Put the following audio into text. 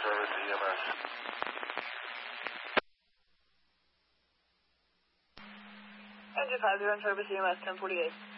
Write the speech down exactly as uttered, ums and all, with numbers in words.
Service E M S. Engine five zero, Service E M S ten forty-eight.